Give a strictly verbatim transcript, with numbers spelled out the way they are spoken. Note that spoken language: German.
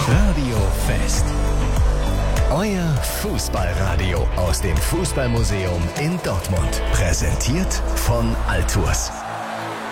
Radio Fest. Euer Fußballradio aus dem Fußballmuseum in Dortmund. Präsentiert von Altours.